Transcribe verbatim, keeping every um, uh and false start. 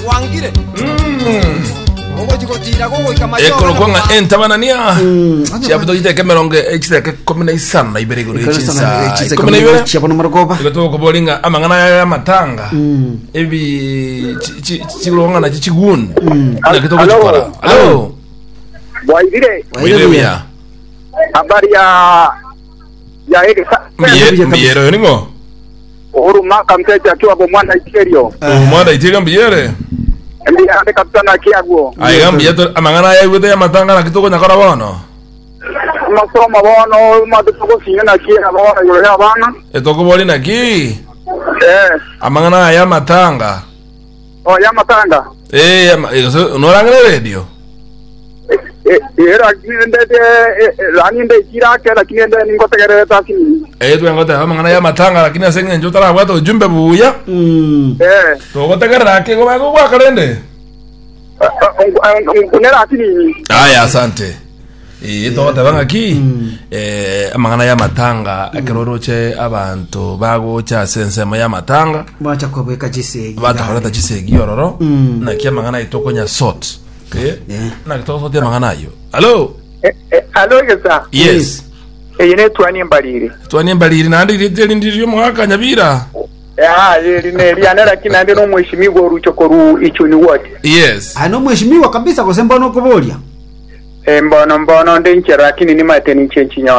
wangire mm ogo jikotira gogo ikamayo ekolo kwanga entabanania chabuto jite meronge ekiteke komina isana ibere guru ekisa komina ibere chabona marogoba gato ko bolinga amangana ya matanga ebi chigulonga na chigun na kito ko chikora allo Waidire Waidire habari ya ya ile Miyero miyero ningo Uhuru maka mteja akiwa bomwana iterio bomwana iterio mbiyere ndi ande kapitana kiago aiga mbiyeto amangana ya wede ya matanga na kitoko nyakora bono masoma bono madutoko sinya na kia bono yore abana etoko boli na ki eh amangana ya matanga oh ya matanga eh no rangere radio era kinde de rani de kira ke la kinde ningo tegere tasi eh tu ngote amangana ya matanga lakini asenge njota la bwato jumbe buya mm eh to gote gara ke go bago kwa karende unera atini aya asante eh to gote banga ki eh amangana ya matanga akeroroche abantu bago cha sensema ya matanga bacha kobeka jisegi bata harata jisegi ororo na kia mangana itokonya sort eh na kitoko sote mangana yo allo allo yesa yes eyine twani mbalire twani mbalire nandi riteli ndirio mwaka nyabira ya line lianera kinande no mheshimiwa ruchokoro ichuni wote yes ano mheshimiwa kabisa kwa semba no kubolia eh mbono mbono ndenchera kini ni mateni chenchinya